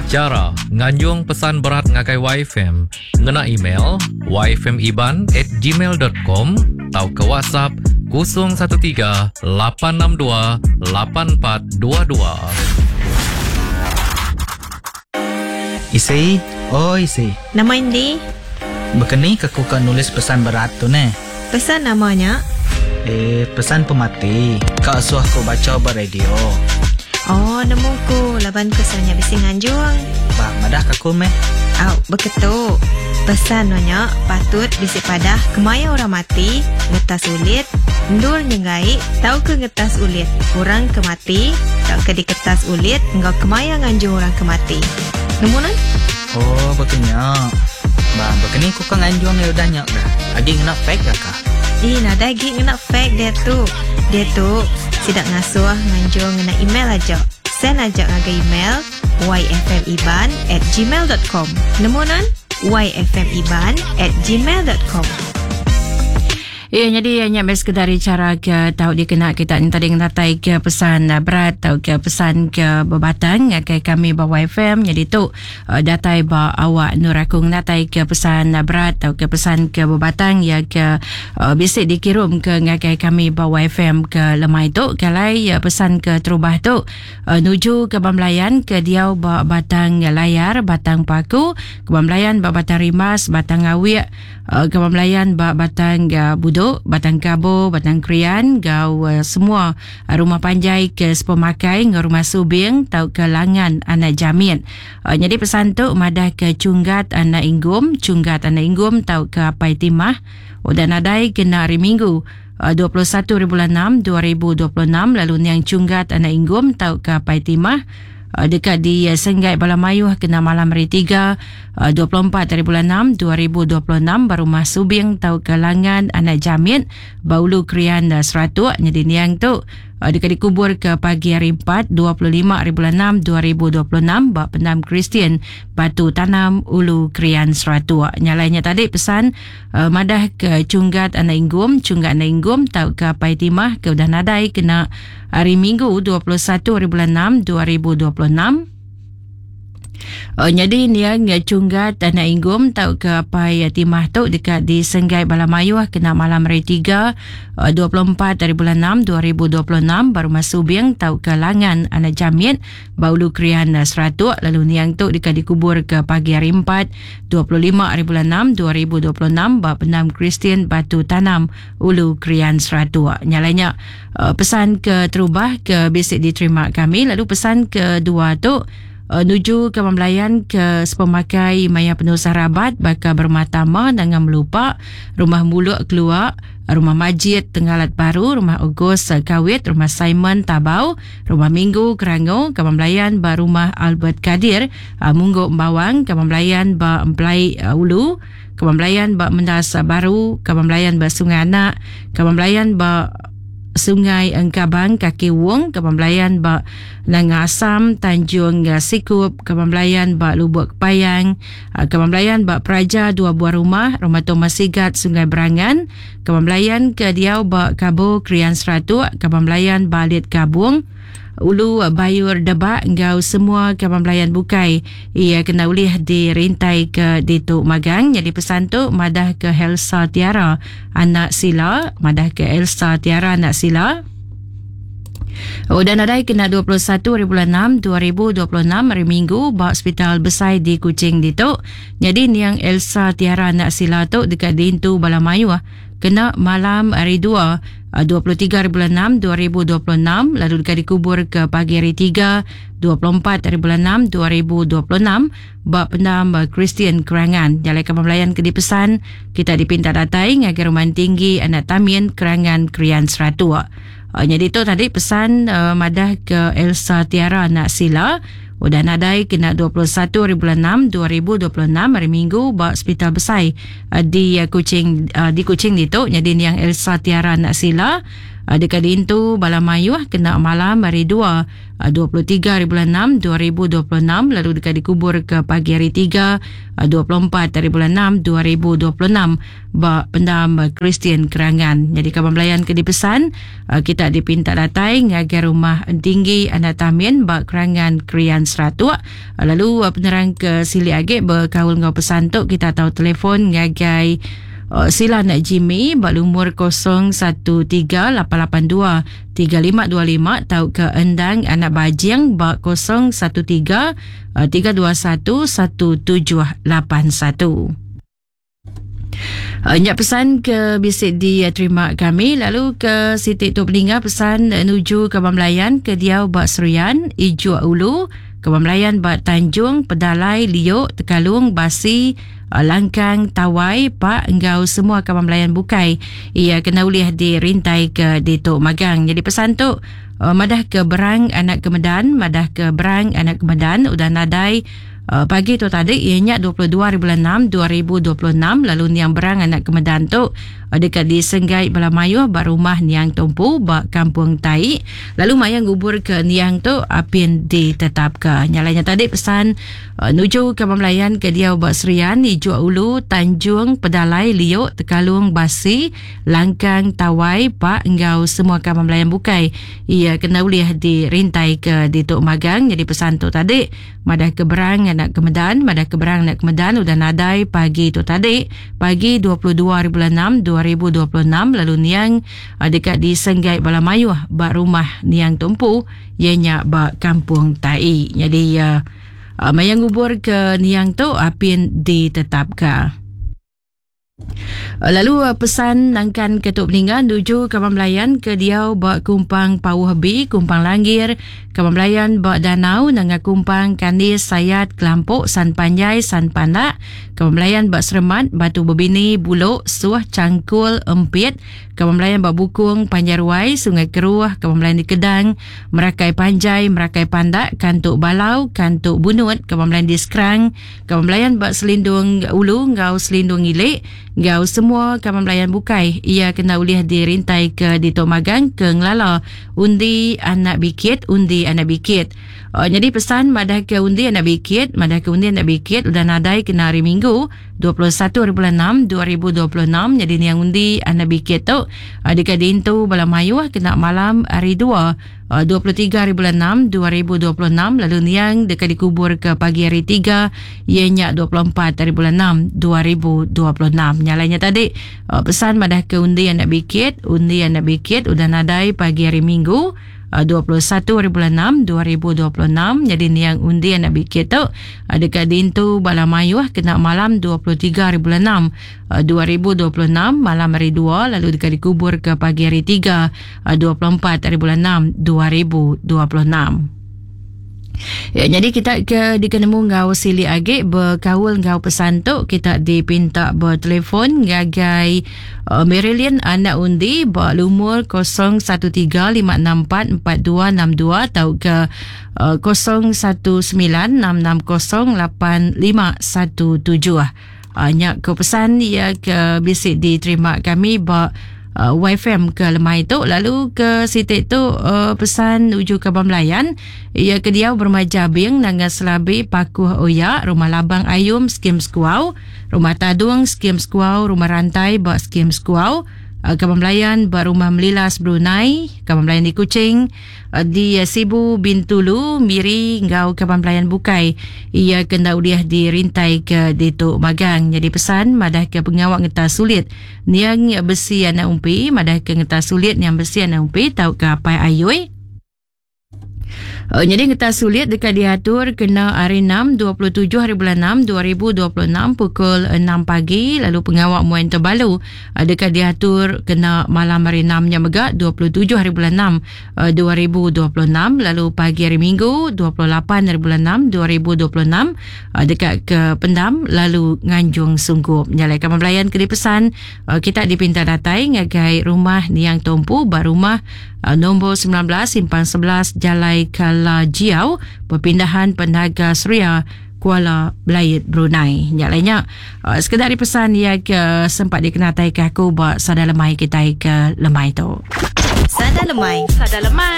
Cara nganjung pesan berat ngakai YFM, ngena email yfmiban@gmail.com atau ke WhatsApp 013 862 8422. Isi, isi. Nama Indi? Begini aku kan nulis pesan berat tu ne. Pesan namanya? Pesan pemati. Kak suah ko baca beradio. Oh, nemuku. Laban pesannya bisi nganjung. Bang, madah kaku meh. Begitu. Pesan nanya patut bisi padah kemaya orang mati, ngetas ulit, ndul nyengai, tau ke ngetas ulit. Orang kemati, tau ke diketas ulit, enggak kemaya nganjung orang kemati. Nemunan? Oh, begini. Bang, begini ku kan nganjung ya udah nyak dah. Adi ngena fake dah kah? Nada lagi ngena fake dia tu. Dia tu tidak ngasuh nganjung ngena email aja. Send aja ngaga email yfmiban@gmail.com. Nemunan? yfmiban@gmail.com. Jadi hanya sekedar cara ke tahu dikena kita tadi ngatai ke pesan berat atau ke pesan ke bebatang ke kami bawa FM. Jadi tu datai ba awak nurakung natai ke pesan berat atau ke pesan ke bebatang ya ke bisik dikirim ke ngakai kami bawa FM ke lemai tu kalai pesan ke terubah tu nuju ke Bamlayan ke Diau ba batang layar batang paku ke Bamlayan ba batang rimas batang awik ke Bamlayan ba batang buduk, batang kabo, batang krian, gau semua rumah panjai ke sepemakai, ke rumah subing, tau ke langan anak jamin. Jadi pesan tu madah ke cunggat anak inggum, tau ke apai timah. Dan adai kena hari Minggu 21/6/2026 lalu niang cunggat anak inggum tau ke apai timah. Dekat di Senggai Balamayuh kena malam hari 3 24/6/2026 baru Subing tau kelangan anak jamin Baulu Krian Seratuk. Jadi niang tu dekat dikubur ke pagi hari 4 25/6/2026 bak pendam Kristian Batu Tanam Ulu Krian Seratuk. Nyalainya tadi pesan madah ke cunggat anak inggum tau ke apai timah ke udah nadai kena hari Minggu 21/6/2026. Jadi niang cunggat anak inggum tau ke apai timah tu dekat di Senggai Balamayuh kena malam hari 3 24/6/2026 baru Subing tau ke langan anak jamin Baulu Krian Seratuk. Lalu niang tu dekat dikubur ke pagi hari 4 25/6/2026 bak pendam Kristian Batu Tanam Ulu Krian Seratuk. Nyalanya pesan ke terubah ke bisik diterima kami. Lalu pesan kedua tu nuju ke Bamlayan ke sepemakai Maya Penusah Rabat bakal bermatama dengan melupa rumah muluk keluar rumah Majid Tenggalat Baru, rumah Ogos Kawit, rumah Simon Tabau, rumah Minggu Kerango, ke Bamlayan ba rumah Albert Kadir Mungguk Bawang, ke Bamlayan ba Emplai Ulu, ke Bamlayan ba Mendas Baru, ke Bamlayan ba Sungai Anak, ke Bamlayan ba Sungai Engkabang Kaki Wong, ke Bamlayan ba Nangasam Tanjung Sikup, ke Bamlayan ba Lubuk Payang, ke Bamlayan ba Praja dua buah rumah Thomas Sigat Sungai Berangan, ke Bamlayan ke Diau ba Kabo Krian Seratuk, ke Bamlayan ba Lit Kabung Ulu Bayur Debak ngau semua ke Bamlayan Bukai. Ia kena ulih dirintai ke Dituk Magang. Jadi pesan tu madah ke Elsa Tiara anak Sila, dan adai kena 21/6/2026 hari Minggu bak Hospital Besai di Kuching Dituk. Jadi niang Elsa Tiara anak Sila tu dekat Dintu Balamayuh kena malam hari 2 23/6/2026 lalu dekat dikubur ke pagi hari 3 24/6/2026 bak pendam Kristian Kerangan. Jalai ke Pemelayan ke dipesan kita dipinta datai ngagai rumah tinggi anak Tamin Kerangan Krian Seratuk. Jadi tu tadi pesan madah ke Elsa Tiara anak Sila. Dan adai kena 21/6/2026 hari Minggu bak Hospital Besai di Kuching Dituk. Jadi ni yang Elsa Tiara anak Sila dekat Dintu Balamayuh kena malam hari 2 23/6 2026, lalu dekat dikubur ke pagi hari 3 24/6 2026 bak pendam Kristian Kerangan. Jadi kabar melayan ke dipesan kita dipinta datai ngagai rumah tinggi anak tamin bak Kerangan Krian Seratua. Lalu penerang ke Sili Agik berkawal ngau pesan tu kita tahu telefon ngagai sila nak Jimmy bak umur 0138823525 tahu ke endang anak Bajing bak 0133211781. Nyak pesan ke bisik di terima kami. Lalu ke Siti Tok Peninga pesan nuju Kabar Melayan ke Diau bak Serian Ijuk Ulu, Kabar Melayan bak Tanjung Pedalai Liuk Tekalung Basi Langkang Tawai Pak engkau semua Kabar Melayan bukai ia kena ulih di rintai ke di Tok Magang. Jadi pesan tu madah ke Berang anak Kemedan, madah ke Berang anak Kemedan udah nadai pagi tu tadi ianya 22/6 2026. Lalu niang Berang anak Kemedan tu dekat di Senggai Balamayuh bak rumah niang Tumpu bak Kampung Tai. Lalu mayang gubur ke niang tu apin ditetapkan. Nyalanya tadi pesan nuju Kabar Melayan ke Diau bak Serian Ijuk Ulu Tanjung Pedalai Liuk Tekalung Basi Langkang Tawai Pak engkau semua Kabar Melayan bukai ia kena ulih di rintai ke di Tok Magang. Jadi pesan tu tadi madah ke Berang anak Kemedan, madah ke Berang anak Kemedan udah nadai pagi tu tadi pagi 22/6 2026. Lalu niang dekat di Senggai Balamayuh bak rumah niang Tumpu ianya bak Kampung Tai. Jadi mayang gubur ke niang tu apin ditetapkan. Lalu pesan nangkan Ketuk Peningan nuju Kabar Melayan ke Diau bak Kumpang Pauh B Kumpang Langgir, Kabar Melayan bak Danau nanga Kumpang Kanis Sayat Kelampuk San Panjai San Pandak, Kabar Melayan bak Seremat Batu Berbini Buluk Suah Cangkul Empit, Kabar Melayan bak Bukung Panjaruai Sungai Keruh, Kabar Melayan di Kedang Merakai Panjai Merakai Pandak Kantuk Balau Kantuk Bunut, Kabar Melayan di Sekrang, Kabar Melayan bak Selindung Ulu Ngau Selindung Ilik ngau semua Kabar Melayan bukai ia kena ulih di rintai ke di Tok Magang ke Ngelala undi anak bikit jadi pesan madah ke undi anak bikit udah nadai kena hari Minggu 21/6 2026. Jadi ni yang undi anak bikit tu dekat Dintu Balamayuh kena malam hari 2 23/6 2026. Lalu niang dekat dikubur ke pagi hari 3 ianya 24/6 2026. Nyalanya tadi pesan madah ke undi anak bikit udah nadai pagi hari Minggu 21/6 2026. Jadi ni yang undi anak bikit tu dekat Dintu Balamayuh kena malam 23/6 2026 malam hari 2. Lalu dekat dikubur ke pagi hari 3 24/6 2026. Ya, jadi kita ke dikenemu ngau Sili Agik berkawal ngau pesan tu kita dipinta bertelefon ngagai Marilyn anak undi bak lumur 0135644262 atau ke 0196608517. Nyak ke pesan ya ke bisik diterima kami bak YFM ke lemai tu. Lalu ke Siti tu pesan uju Kabar Melayan ia ke Diau Bermajabing Nanga Selabi Pakuh Oyak, Rumah Labang Ayum Skim Skuau, Rumah Tadung Skim Skuau, Rumah Rantai bak Skim Skuau, Kabar Melayan bak Rumah Melilas Brunei, Kabar Melayan di Kuching di Sibu Bintulu Miri ngau Kabar Melayan bukai ia kena uliah di rintai ke di Tok Magang. Jadi pesan madah ke pengawak ngetas sulit niang besi anak umpi, madah ke ngetas sulit niang besi anak umpi tahu ke apa ayoi. Jadi ngetas sulit dekat diatur kena hari 6 27/6 2026 pukul 6 pagi. Lalu pengawak Muain Terbalu dekat diatur kena malam hari 6 nya megak 27/6 2026. Lalu pagi hari Minggu 28/6 2026 dekat ke Pendam lalu Nganjung Sunggup. Nyalai Kabar Melayan ke dipesan kita dipinta datai ngagai rumah niang Tumpu bar rumah nombor 19 Simpang 11 Jalai Kalajiau Perpindahan Penaga Suria Kuala Belait Brunei. Nyalainya sekedar pesan yang sempat dikenatai ke aku buat sadar lemai kita ke lemai tu. Sada lemai. Sada lemai.